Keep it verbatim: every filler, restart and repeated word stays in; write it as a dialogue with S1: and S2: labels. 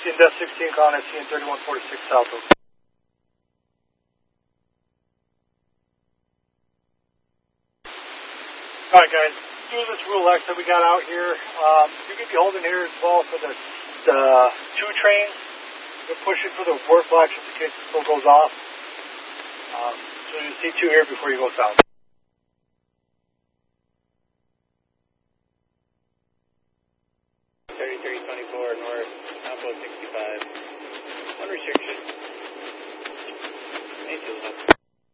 S1: sixteen, Death sixteen, calling S C N thirty-one forty-six South. Alright guys, doing this Rule X that we got out here, um, you can be holding here as well for the, the two trains. We're pushing for the work flash just in case it still goes off. Um, so you see two here before you go south.
S2: thirty-three twenty-four north, Alpha sixty-five. One restriction. Eight to the left.